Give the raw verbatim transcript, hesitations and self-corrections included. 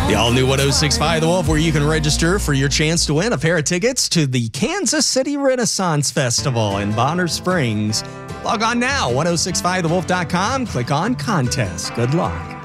The all-new one oh six point five The Wolf, where you can register for your chance to win a pair of tickets to the Kansas City Renaissance Festival in Bonner Springs. Log on now, ten sixty-five the wolf dot com, click on Contest. Good luck.